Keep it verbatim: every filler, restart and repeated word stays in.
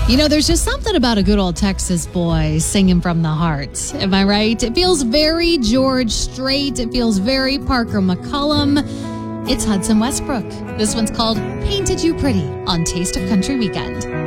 You know, there's just something about a good old Texas boy singing from the heart. Am I right? It feels very George Strait. It feels very Parker McCollum. It's Hudson Westbrook. This one's called Painted You Pretty on Taste of Country Weekend.